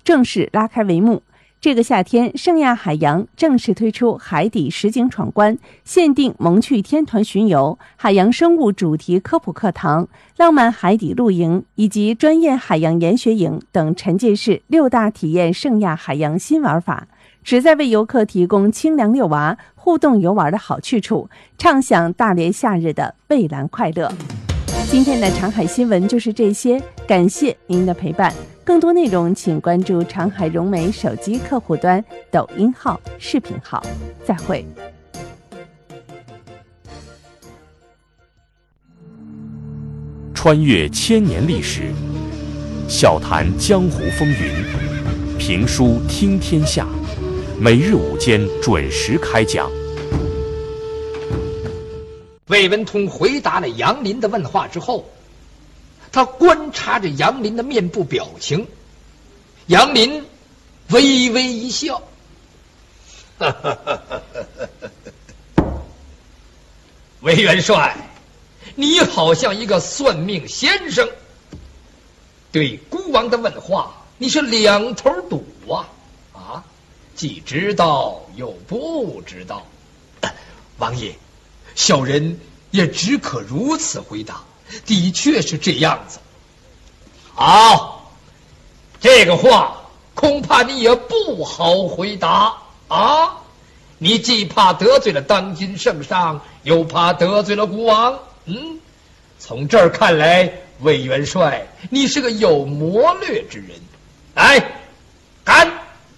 正式拉开帷幕。这个夏天，圣亚海洋正式推出海底实景闯关、限定萌趣天团巡游、海洋生物主题科普课堂、浪漫海底露营以及专业海洋研学营等沉浸式6大体验圣亚海洋新玩法，旨在为游客提供清凉遛娃、互动游玩的好去处，畅享大连夏日的蔚蓝快乐。今天的长海新闻就是这些，感谢您的陪伴。更多内容请关注长海融媒手机客户端、抖音号、视频号。再会。 穿越千年历史，笑谈江湖风云，评书听天下，每日午间准时开讲。 魏文通回答了杨林的问话之后，他观察着杨林的面部表情，杨林微微一笑，魏元帅，你好像一个算命先生，对孤王的问话你是两头堵啊，既知道又不知道。王爷，小人也只可如此回答，的确是这样子。好，这个话恐怕你也不好回答啊！你既怕得罪了当今圣上，又怕得罪了孤王。从这儿看来，魏元帅，你是个有谋略之人。来，干！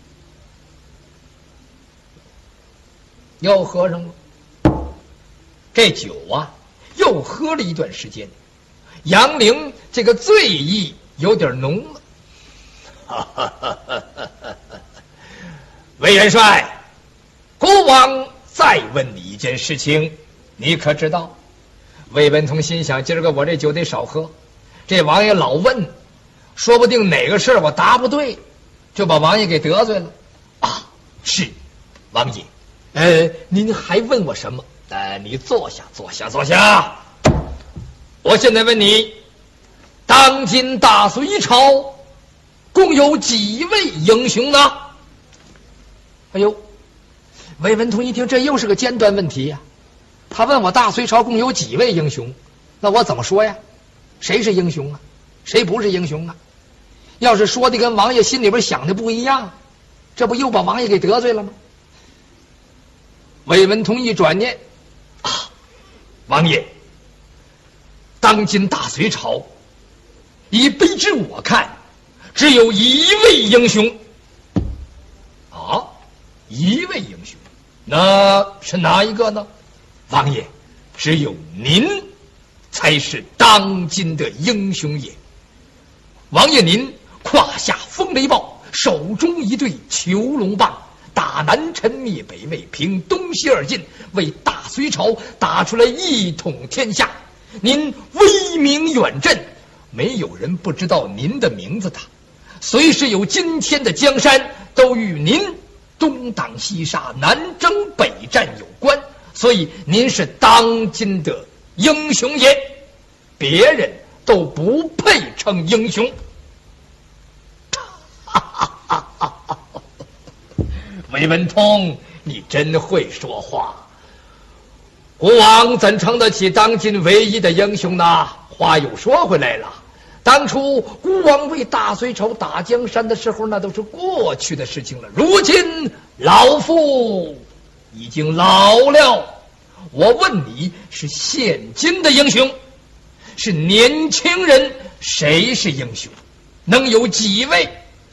又喝上了。这酒啊，又喝了一段时间，杨凌这个醉意有点浓了。魏元帅，孤王再问你一件事情，你可知道？魏文通心想，今儿个我这酒得少喝，这王爷老问，说不定哪个事儿我答不对，就把王爷给得罪了啊！是，王爷，您还问我什么？你坐下。我现在问你，当今大隋朝共有几位英雄呢？哎呦，魏文通一听，这又是个尖端问题呀。他问我大隋朝共有几位英雄，那我怎么说呀？谁是英雄啊？谁不是英雄啊？要是说的跟王爷心里边想的不一样，这不又把王爷给得罪了吗？魏文通一转念，王爷，当今大隋朝以卑职我看，只有一位英雄。一位英雄，那是哪一个呢？王爷，只有您才是当今的英雄也。王爷您胯下风雷暴，手中一对囚龙棒，打南陈灭北魏，平东西二晋，为大隋朝打出来一统天下。您威名远震，没有人不知道您的名字的。虽是有今天的江山，都与您东挡西杀、南征北战有关，所以您是当今的英雄也，别人都不配称英雄。魏文通，你真会说话。孤王怎称得起当今唯一的英雄呢？话又说回来了，当初孤王为大隋朝打江山的时候，那都是过去的事情了。如今老夫已经老了，我问你，是现今的英雄，是年轻人，谁是英雄？能有几位？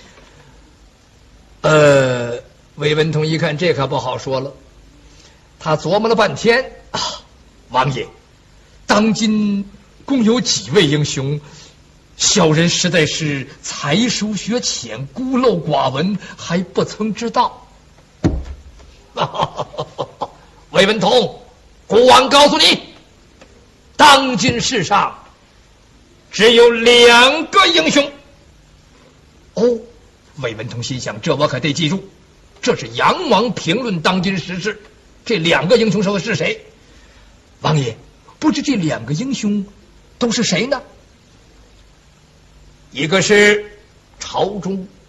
魏文通一看，这可不好说了。他琢磨了半天，王爷，当今共有几位英雄？小人实在是才疏学浅，孤陋寡闻，还不曾知道。魏文通，孤王告诉你，当今世上只有2个英雄。魏文通心想，这我可得记住，这是杨王评论当今时事，这2个英雄说的是谁？王爷，不知这2个英雄都是谁呢？一个是朝中